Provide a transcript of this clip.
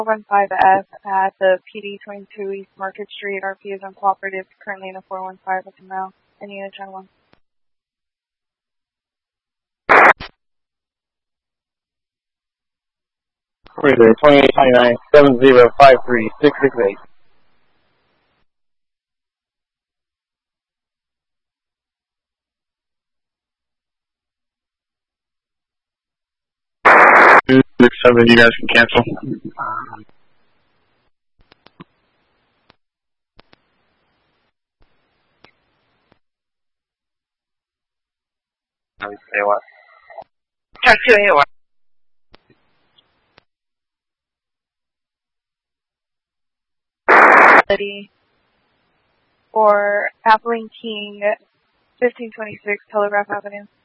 415F at the PD 22 East Market Street. RP is uncooperative, currently in a 415 with him now. And unit channel 1. Cruiser 2829 7053 668. Seven, you guys can cancel. Say what? Talk to you. For Appling King, 1526 Telegraph Avenue.